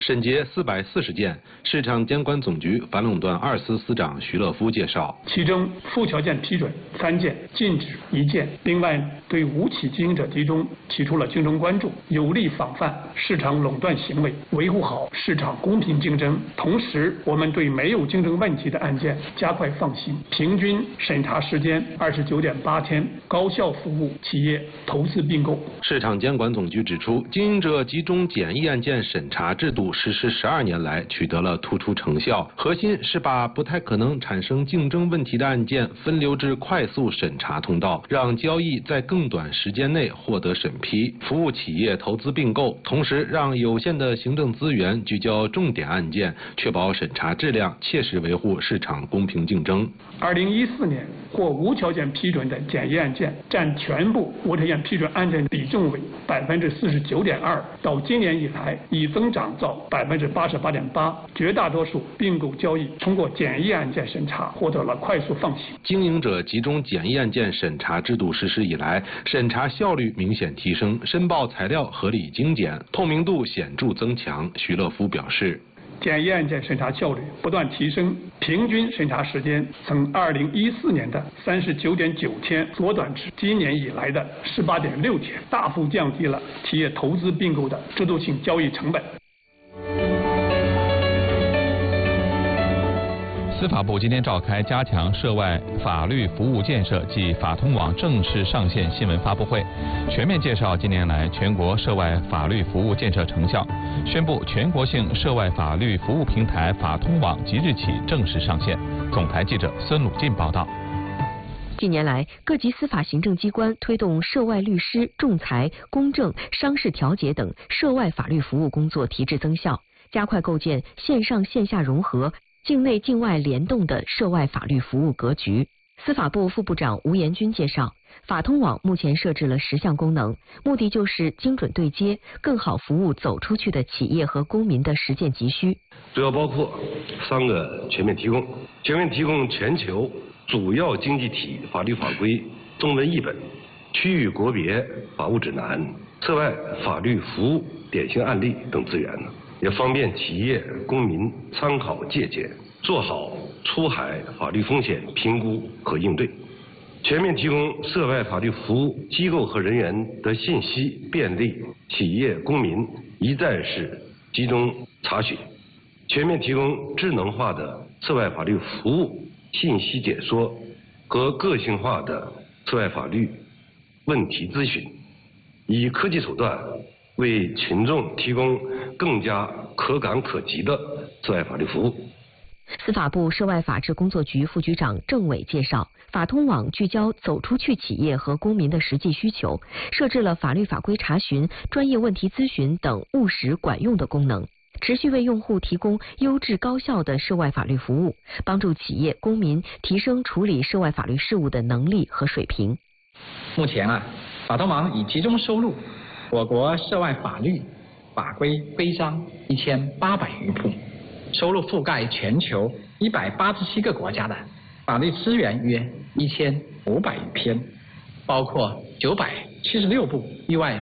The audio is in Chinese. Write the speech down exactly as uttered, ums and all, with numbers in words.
审结四百四十件，市场监管总局反垄断二司司长徐乐夫介绍， 其中附条件批准三件，禁止一件。另外，对五起经营者集中提出了竞争关注，有力防范市场垄断行为，维护好市场公平竞争。同时，我们对没有竞争问题的案件加快放行，平均审查时间二十九点八天，高效服务企业投资并购。 市场监管总局指出，经营者集中简易案件审查制度实施十二年来取得了突出成效，核心是把不太可能产生竞争问题的案件分流至快速审查通道，让交易在更短时间内获得审批，服务企业投资并购，同时让有限的行政资源聚焦重点案件，确保审查质量，切实维护市场公平竞争。 二零一四年获无条件批准的简易案件占全部无条件批准案件比重为百分之四十九点二，到今年以来已增长到百分之八十八点八，绝大多数并购交易通过简易案件审查获得了快速放行。 经营者集中简易案件审查制度实施以来，审查效率明显提升，申报材料合理精简，透明度显著增强。徐乐夫表示， 简易案件审查效率不断提升，平均审查时间从二零一四年的三十九点九天缩短至今年以来的十八点六天，大幅降低了企业投资并购的制度性交易成本。 司法部今天召开加强涉外法律服务建设暨法通网正式上线新闻发布会，全面介绍近年来全国涉外法律服务建设成效，宣布全国性涉外法律服务平台法通网即日起正式上线。总台记者孙鲁进报道。 近年来，各级司法行政机关推动涉外律师、仲裁、公证、商事调解等涉外法律服务工作提质增效，加快构建线上线下融合、境内境外联动的涉外法律服务格局。司法部副部长吴延军介绍，法通网目前设置了十项功能，目的就是精准对接，更好服务走出去的企业和公民的实践急需。 主要包括三个全面提供：全面提供全球主要经济体法律法规中文译本、区域国别法务指南、涉外法律服务典型案例等资源，也方便企业公民参考借鉴，做好出海法律风险评估和应对。全面提供涉外法律服务机构和人员的信息便利企业公民一站式集中查询。全面提供智能化的涉外法律服务信息解说和个性化的涉外法律问题咨询，以科技手段为群众提供更加可感可及的涉外法律服务。 司法部涉外法制工作局副局长郑伟介绍，法通网聚焦走出去企业和公民的实际需求，设置了法律法规查询、专业问题咨询等务实管用的功能，持续为用户提供优质高效的涉外法律服务，帮助企业公民提升处理涉外法律事务的能力和水平。 目前啊，法通网已集中收录我国涉外法律法规规章一千八百余部，收录覆盖全球一百八十七个国家的法律资源约一千五百余篇，包括九百七十六部域外